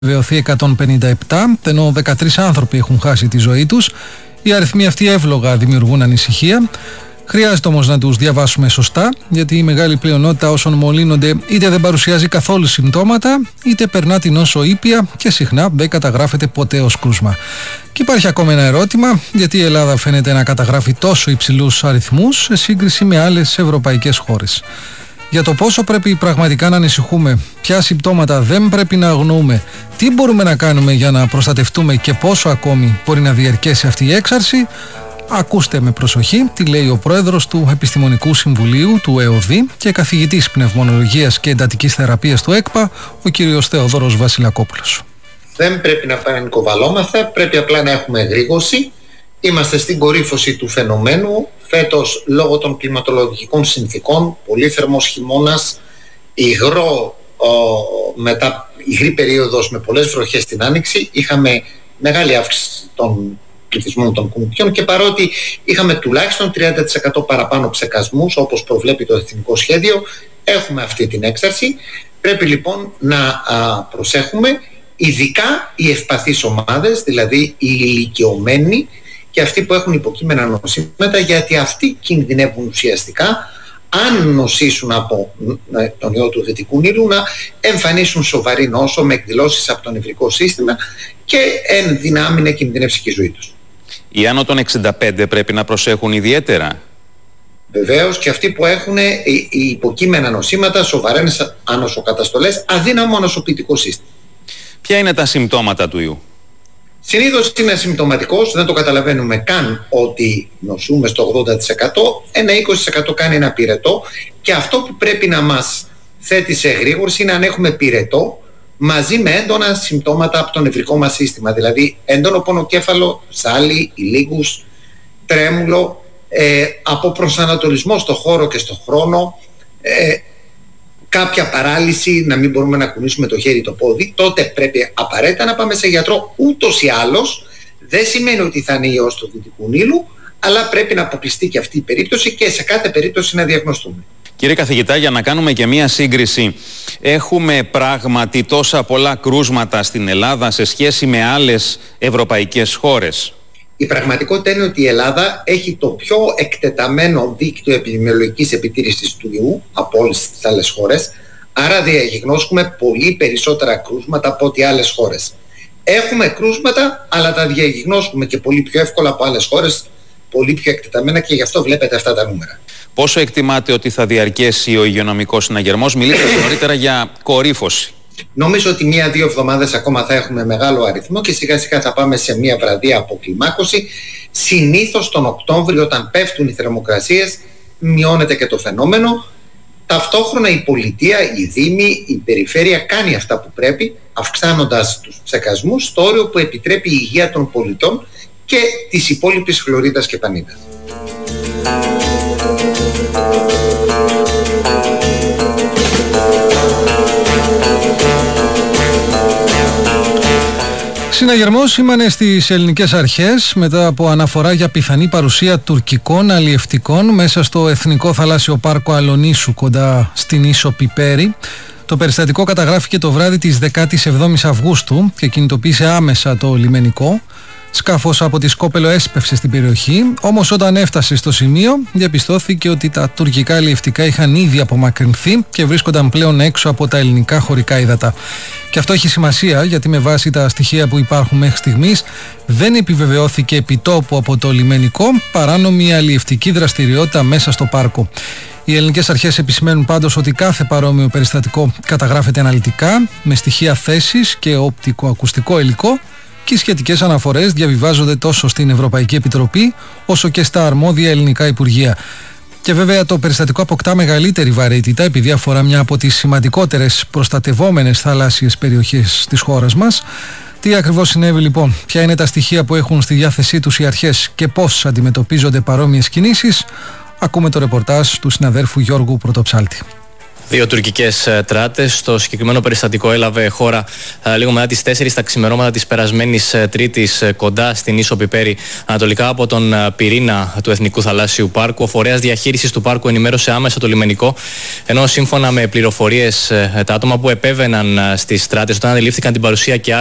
Βεβαιωθεί 157, ενώ 13 άνθρωποι έχουν χάσει τη ζωή τους. Οι αριθμοί αυτοί εύλογα δημιουργούν ανησυχία. Χρειάζεται όμως να τους διαβάσουμε σωστά, γιατί η μεγάλη πλειονότητα όσων μολύνονται είτε δεν παρουσιάζει καθόλου συμπτώματα, είτε περνά την νόσο ήπια και συχνά δεν καταγράφεται ποτέ ως κρούσμα. Και υπάρχει ακόμα ένα ερώτημα, γιατί η Ελλάδα φαίνεται να καταγράφει τόσο υψηλούς αριθμούς σε σύγκριση με άλλες ευρωπαϊκές χώρες. Για το πόσο πρέπει πραγματικά να ανησυχούμε, ποια συμπτώματα δεν πρέπει να αγνοούμε, τι μπορούμε να κάνουμε για να προστατευτούμε και πόσο ακόμη μπορεί να διαρκέσει αυτή η έξαρση, ακούστε με προσοχή τι λέει ο πρόεδρος του Επιστημονικού Συμβουλίου του ΕΟΔΗ και καθηγητής πνευμονολογίας και εντατικής θεραπείας του ΕΚΠΑ, ο κύριος Θεοδόρος Βασιλακόπουλος. Δεν πρέπει να πανικοβαλόμαστε, πρέπει απλά να έχουμε εγρήγορση. Είμαστε στην κορύφωση του φαινομένου. Φέτος, λόγω των κλιματολογικών συνθήκων, πολύ θερμός χειμώνας, υγρή περίοδος με πολλές βροχές στην Άνοιξη, είχαμε μεγάλη αύξηση των πληθυσμών των κουνουπιών και παρότι είχαμε τουλάχιστον 30% παραπάνω ψεκασμούς, όπως προβλέπει το Εθνικό Σχέδιο, έχουμε αυτή την έξαρση. Πρέπει λοιπόν να προσέχουμε, ειδικά οι ευπαθείς ομάδες, δηλαδή οι ηλικιωμένοι και αυτοί που έχουν υποκείμενα νοσήματα, γιατί αυτοί κινδυνεύουν ουσιαστικά, αν νοσήσουν από τον ιό του Δυτικού Νείλου, να εμφανίσουν σοβαρή νόσο με εκδηλώσεις από το νευρικό σύστημα και εν δυνάμει να κινδυνεύσει και η ζωή τους. Οι άνω των 65 πρέπει να προσέχουν ιδιαίτερα. Βεβαίως, και αυτοί που έχουν υποκείμενα νοσήματα, σοβαρές ανοσοκαταστολές, αδύναμο ανοσοποιητικό σύστημα. Ποια είναι τα συμπτώματα του ιού? Συνήθως είναι ασυμπτωματικός, δεν το καταλαβαίνουμε καν ότι νοσούμε στο 80%, ένα 20% κάνει ένα πυρετό και αυτό που πρέπει να μας θέτει σε εγρήγορση είναι αν έχουμε πυρετό μαζί με έντονα συμπτώματα από το νευρικό μας σύστημα, δηλαδή έντονο πονοκέφαλο, σάλι, ηλίγους, τρέμουλο, από προσανατολισμό στο χώρο και στο χρόνο, κάποια παράλυση, να μην μπορούμε να κουνήσουμε το χέρι ή το πόδι, τότε πρέπει απαραίτητα να πάμε σε γιατρό. Ούτως ή άλλως δεν σημαίνει ότι θα είναι ιός του Δυτικού Νείλου, αλλά πρέπει να αποκλειστεί και αυτή η περίπτωση και σε κάθε περίπτωση να διαγνωστούμε. Κύριε καθηγητά, για να κάνουμε και μία σύγκριση, έχουμε πράγματι τόσα πολλά κρούσματα στην Ελλάδα σε σχέση με άλλες ευρωπαϊκές χώρες? Η πραγματικότητα είναι ότι η Ελλάδα έχει το πιο εκτεταμένο δίκτυο επιδημιολογικής επιτήρησης του ιού από όλες τις άλλες χώρες, άρα διαγνώσκουμε πολύ περισσότερα κρούσματα από ό,τι άλλες χώρες. Έχουμε κρούσματα, αλλά τα διαγνώσκουμε και πολύ πιο εύκολα από άλλες χώρες, πολύ πιο εκτεταμένα, και γι' αυτό βλέπετε αυτά τα νούμερα. Πόσο εκτιμάτε ότι θα διαρκέσει ο υγειονομικός συναγερμός? Μιλήσατε νωρίτερα για κορύφωση. Νομίζω ότι 1-2 εβδομάδες ακόμα θα έχουμε μεγάλο αριθμό και σιγά σιγά θα πάμε σε μια βραδία αποκλιμάκωση. Συνήθως τον Οκτώβριο, όταν πέφτουν οι θερμοκρασίες, μειώνεται και το φαινόμενο. Ταυτόχρονα η πολιτεία, η Δήμη, η περιφέρεια κάνει αυτά που πρέπει, αυξάνοντας τους ψεκασμούς στο όριο που επιτρέπει η υγεία των πολιτών και της υπόλοιπης χλωρίδας και πανίδας. Συναγερμός σήμανε στις ελληνικές αρχές μετά από αναφορά για πιθανή παρουσία τουρκικών αλλιευτικών μέσα στο Εθνικό Θαλάσσιο Πάρκο Αλονίσου κοντά στην ίσο Πιπέρη. Το περιστατικό καταγράφηκε το βράδυ της 17ης Αυγούστου και κινητοποίησε άμεσα το λιμενικό. Σκάφος από τη Σκόπελο έσπευσε στην περιοχή, όμως όταν έφτασε στο σημείο διαπιστώθηκε ότι τα τουρκικά αλλιευτικά είχαν ήδη απομακρυνθεί και βρίσκονταν πλέον έξω από τα ελληνικά χωρικά ύδατα. Και αυτό έχει σημασία, γιατί με βάση τα στοιχεία που υπάρχουν μέχρι στιγμής δεν επιβεβαιώθηκε επιτόπου από το λιμενικό παράνομη αλλιευτική δραστηριότητα μέσα στο πάρκο. Οι ελληνικές αρχές επισημαίνουν πάντως ότι κάθε παρόμοιο περιστατικό καταγράφεται αναλυτικά με στοιχεία θέσης και οπτικοακουστικό υλικό, και οι σχετικές αναφορές διαβιβάζονται τόσο στην Ευρωπαϊκή Επιτροπή όσο και στα αρμόδια ελληνικά υπουργεία. Και βέβαια το περιστατικό αποκτά μεγαλύτερη βαρύτητα επειδή αφορά μια από τις σημαντικότερες προστατευόμενες θαλάσσιες περιοχές της χώρας μας. Τι ακριβώς συνέβη λοιπόν, ποια είναι τα στοιχεία που έχουν στη διάθεσή τους οι αρχές και πώς αντιμετωπίζονται παρόμοιες κινήσεις? Ακούμε το ρεπορτάζ του συναδέρφου Γιώργου Πρωτοψάλτη. Δύο τουρκικές τράτες. Το συγκεκριμένο περιστατικό έλαβε χώρα λίγο μετά τις 4 τα ξημερώματα της περασμένης Τρίτης, κοντά στην Ίσο Πιπέρη, ανατολικά από τον πυρήνα του Εθνικού Θαλάσσιου Πάρκου. Ο φορέας διαχείρισης του πάρκου ενημέρωσε άμεσα το λιμενικό, ενώ σύμφωνα με πληροφορίες τα άτομα που επέβαιναν στις τράτες όταν αντιλήφθηκαν την παρουσία και